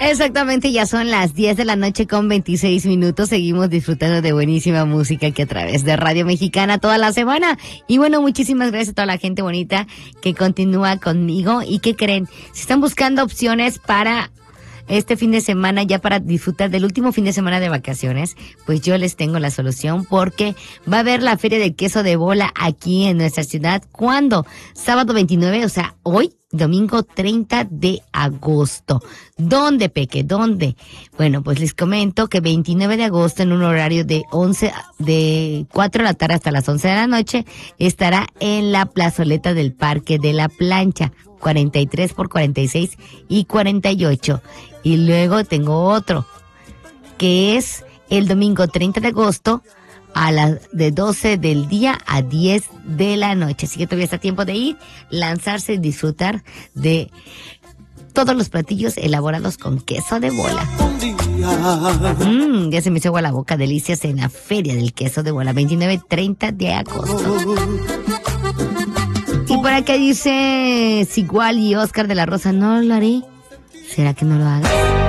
Exactamente, ya son las 10 de la noche con 26 minutos. Seguimos disfrutando de buenísima música aquí a través de Radio Mexicana toda la semana. Y bueno, muchísimas gracias a toda la gente bonita que continúa conmigo. ¿Y qué creen? Si están buscando opciones para este fin de semana, ya para disfrutar del último fin de semana de vacaciones, pues yo les tengo la solución, porque va a haber la Feria del Queso de Bola aquí en nuestra ciudad. ¿Cuándo? Sábado 29, o sea, hoy, domingo 30 de agosto. ¿Dónde, Peque? ¿Dónde? Bueno, pues les comento que 29 de agosto, en un horario de 4 de la tarde hasta las 11 de la noche, estará en la plazoleta del Parque de la Plancha, 43 por 46 y 48. Y luego tengo otro, que es el domingo 30 de agosto, de 12 del día a 10 de la noche. Así que todavía está tiempo de ir, lanzarse y disfrutar de todos los platillos elaborados con queso de bola. Ya se me hizo agua la boca, delicias en la Feria del Queso de Bola, 29-30 de agosto. Y por acá dice Sigual y Oscar de la Rosa, no lo haré. ¿Será que no lo haga?